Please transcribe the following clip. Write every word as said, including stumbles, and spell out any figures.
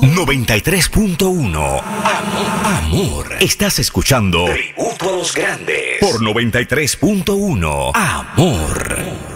noventa y tres punto uno. Amor. Amor. Estás escuchando Tributo a los Grandes por noventa y tres punto uno. Amor.